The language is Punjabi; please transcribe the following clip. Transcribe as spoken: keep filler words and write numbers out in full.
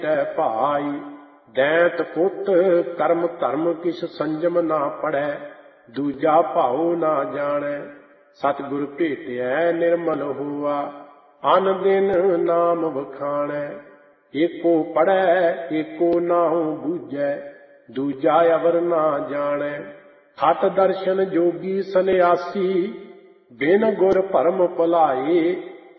ਤੈ ਭਾਈ। ਦੈਂਤ ਪੁੱਤ ਕਰਮ ਧਰਮ ਕਿਛ ਸੰਜਮ ਨਾ ਪੜੈ, ਦੂਜਾ ਭਾਉ ਨਾ ਜਾਣੈ। ਸਤਿਗੁਰ ਭੇਟਿਐ ਨਿਰਮਲ ਹੋਆ, ਅਨ ਦਿਨ ਨਾਮ ਵਖਾਣੈ। ਏਕੋ ਪੜੈ ਏਕੋ ਨਾਉ ਬੂਝੈ, ਦੂਜਾ ਅਵਰ ਨਾ ਜਾਣੈ। ਹਠ ਦਰਸ਼ਨ ਜੋਗੀ ਸੰਨਿਆਸੀ, ਬਿਨ ਗੁਰ ਭਰਮ ਭੁਲਾਏ।